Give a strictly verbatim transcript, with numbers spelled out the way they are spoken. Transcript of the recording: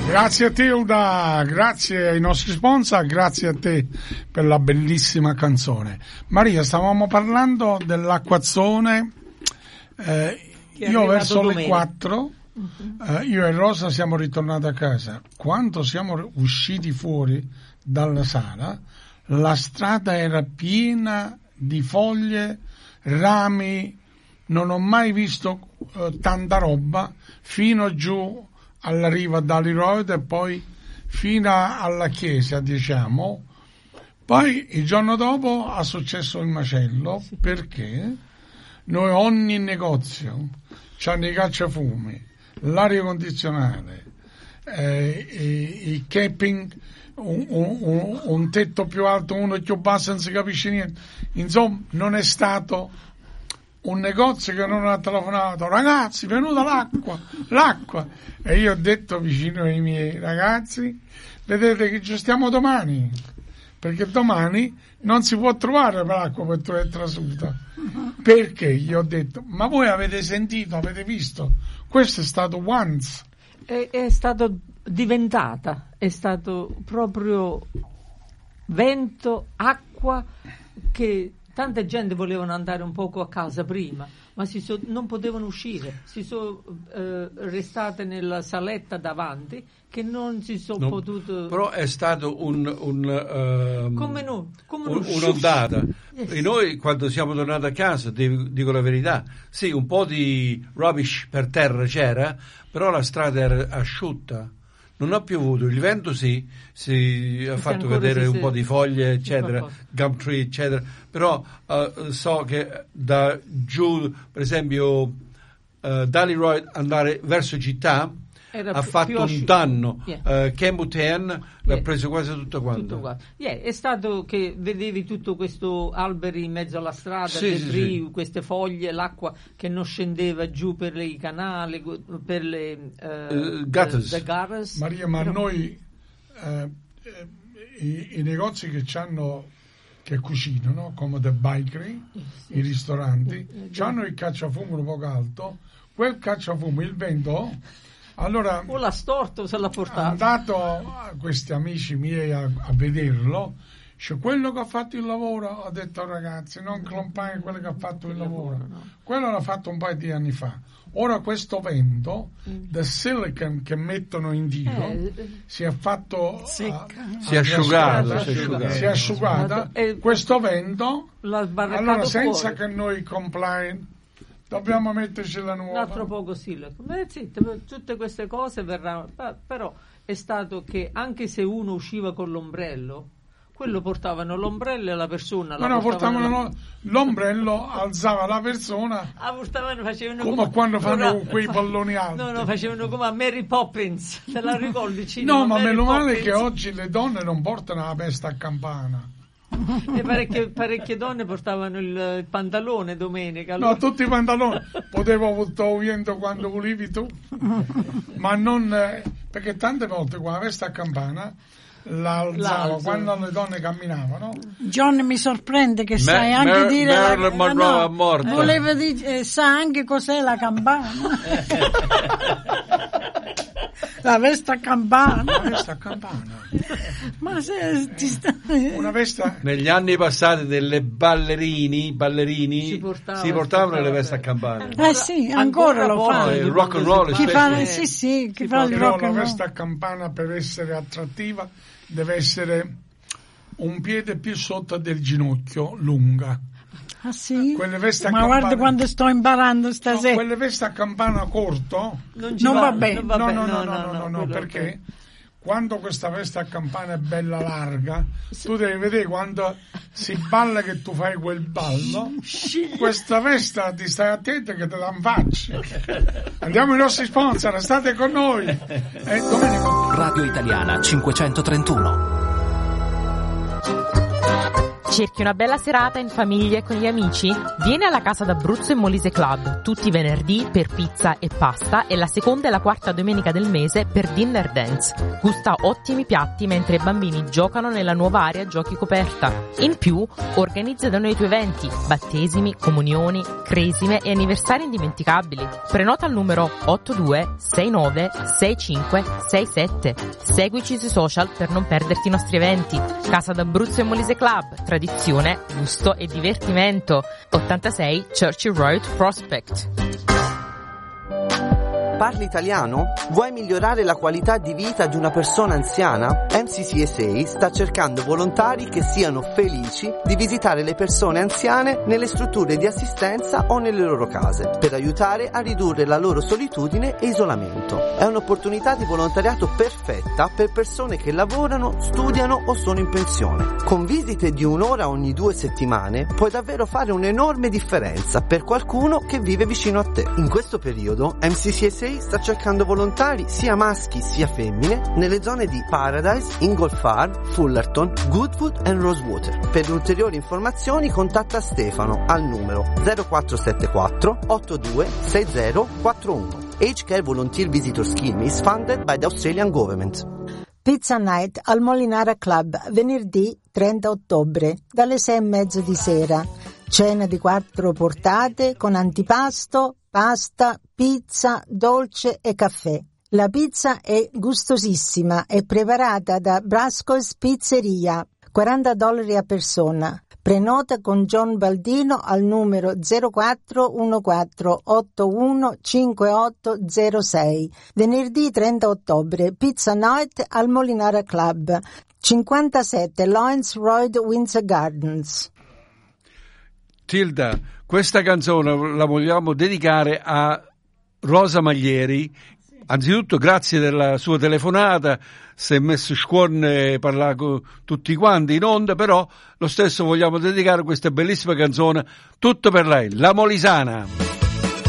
Grazie a te Uda, grazie ai nostri sponsor, grazie a te per la bellissima canzone. Maria, stavamo parlando dell'acquazzone, eh, io verso domenica. Le quattro, uh-huh. eh, io e Rosa siamo ritornati a casa. Quando siamo usciti fuori dalla sala, la strada era piena di foglie, rami, non ho mai visto uh, tanta roba, fino giù alla riva Daly Road e poi fino alla chiesa, diciamo. Poi il giorno dopo è successo il macello, perché noi ogni negozio c'hanno i cacciafumi, l'aria condizionata, eh, i, i camping, un, un, un tetto più alto, uno più basso, non si capisce niente. Insomma, non è stato un negozio che non ha telefonato: ragazzi, è venuta l'acqua, l'acqua. E io ho detto vicino ai miei ragazzi: vedete che ci stiamo domani, perché domani non si può trovare l'acqua per tu è trasuta. Perché gli ho detto: ma voi avete sentito, avete visto? Questo è stato once. È, è stato diventata, è stato proprio vento, acqua, che tanta gente volevano andare un poco a casa prima, ma si so, non potevano uscire, si sono eh, restate nella saletta davanti, che non si sono no, potuto. Però è stato un, un uh, come no, come un, un'ondata. Yes. E noi quando siamo tornati a casa, dico la verità, sì, un po' di rubbish per terra c'era, però la strada era asciutta. Non ha piovuto, il vento sì, si ha fatto vedere un po' di foglie, eccetera, gum tree, eccetera, però uh, so che da giù, per esempio, uh, Daly Road andare verso città era ha fatto un danno. Yeah. Uh, Cambutan l'ha yeah. preso quasi tutto quanto. Tutto yeah. È stato che vedevi tutto questo alberi in mezzo alla strada, sì, debris, sì, sì. queste foglie, l'acqua che non scendeva giù per i canali, per le uh, uh, gutters. The, the gutters. Maria, ma Però... noi uh, i, i negozi che c'hanno, che cucinano, come The Bakery, sì. i ristoranti, sì. c'hanno il cacciafumo un po' alto, quel cacciafumo, il vento. Allora, o l'ha storto, se l'ha portato. Andato a questi amici miei a, a vederlo, cioè, quello che ha fatto il lavoro, ha detto: ragazzi, non clompare quello che ha fatto il lavoro, no. quello l'ha fatto un paio di anni fa. Ora questo vento, mm. the silicon che mettono in giro, eh, si è fatto secca, uh, si è asciugato, si è asciugata, si è asciugata. E questo vento, allora senza fuori. che noi comply, dobbiamo metterci la nuova. Un altro poco silicon. Beh, sì, tutte queste cose verranno. Però è stato che anche se uno usciva con l'ombrello, quello portavano l'ombrello e la persona. Ma la no, portavano portavano la... l'ombrello, alzava la persona. Ah, portavano, facevano come, come quando fanno ora, quei palloni alti. No, no, facevano come a Mary Poppins. Te la ricordi? No, ma Mary meno male Poppins. che oggi le donne non portano la veste a campana. E parecchie, parecchie donne portavano il, il pantalone domenica. Allora. No, tutti i pantaloni. Potevo togliendo quando volevi tu, ma non eh, perché tante volte con la veste a campana la alzavo quando le donne camminavano. John, mi sorprende che sai Mer- anche Mer- dire Marilyn la, Monroe no, è morta. Voleva dire, eh, sa anche cos'è la campana. La veste a campana. La veste a campana. Ma se ti sta... Una veste. Negli anni passati delle ballerini, ballerini si, portava, si portavano le veste a campana. Eh sì, ancora, ancora lo fanno. Il rock and roll, chi fa, sì, sì, chi fa il rock and roll. La veste a campana, per essere attrattiva, deve essere un piede più sotto del ginocchio, lunga. Ah sì? Quelle vesti a Ma campana... guarda quando sto imparando stasera. No, quelle vesti a campana corto non, non va, va bene. No, no, no, no, no, no, no, no perché è... quando questa veste a campana è bella larga, sì. tu devi vedere quando si balla che tu fai quel ballo, questa veste ti stai attento che te la faccia. Andiamo ai nostri sponsor, state con noi. Eh, Domenico. Radio Italiana cinquecentotrentuno. Cerchi una bella serata in famiglia e con gli amici? Vieni alla Casa d'Abruzzo e Molise Club, tutti i venerdì per pizza e pasta e la seconda e la quarta domenica del mese per dinner dance. Gusta ottimi piatti mentre i bambini giocano nella nuova area giochi coperta. In più, organizza da noi i tuoi eventi, battesimi, comunioni, cresime e anniversari indimenticabili. Prenota al numero otto due sei nove sei cinque sei sette. Seguici sui social per non perderti i nostri eventi. Casa d'Abruzzo e Molise Club, tradizione, gusto e divertimento. ottantasei Churchill Road, Prospect. Parli italiano? Vuoi migliorare la qualità di vita di una persona anziana? M C C S A sta cercando volontari che siano felici di visitare le persone anziane nelle strutture di assistenza o nelle loro case, per aiutare a ridurre la loro solitudine e isolamento. È un'opportunità di volontariato perfetta per persone che lavorano, studiano o sono in pensione. Con visite di un'ora ogni due settimane puoi davvero fare un'enorme differenza per qualcuno che vive vicino a te. In questo periodo M C C S A sta cercando volontari sia maschi sia femmine nelle zone di Paradise, Ingolfard, Fullerton, Goodwood e Rosewater. Per ulteriori informazioni contatta Stefano al numero zero quattro sette quattro otto due sei zero quattro uno. Age Care Volunteer Visitor Scheme is funded by the Australian Government. Pizza Night al Molinara Club, venerdì trenta ottobre, dalle sei e mezzo di sera. Cena di quattro portate con antipasto, pasta, pizza, dolce e caffè. La pizza è gustosissima, è preparata da Brasco's Pizzeria, quaranta dollari a persona. Prenota con John Baldino al numero zero quattro uno quattro otto uno cinque otto zero sei. Venerdì trenta ottobre, Pizza Night al Molinara Club, cinquantasette Lawrence Road, Windsor Gardens. Tilda, questa canzone la vogliamo dedicare a Rosa Maglieri. Anzitutto grazie della sua telefonata, si è messo scuone parlare con tutti quanti in onda, però lo stesso vogliamo dedicare questa bellissima canzone, tutto per lei, La Molisana.